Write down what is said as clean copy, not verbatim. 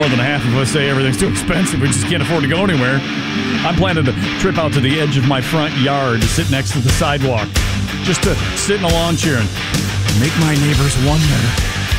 More than half of us say everything's too expensive. We just can't afford to go anywhere. I'm planning to trip out to the edge of my front yard to sit next to the sidewalk, just to sit in a lawn chair and make my neighbors wonder.